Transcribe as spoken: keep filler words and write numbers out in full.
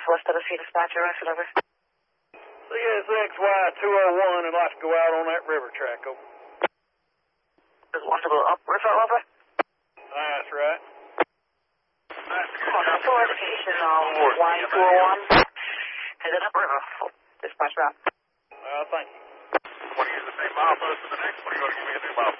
West Tennessee dispatcher, Rest over. C S X Y two oh one and let's go out on that river track, over. Just want to go up river, over? That's right. Come on, now, full education on Y two oh one. Headed up river. Dispatch route. Well, thank you. Want to use the same milepost for the next one, or you going to give me a new milepost?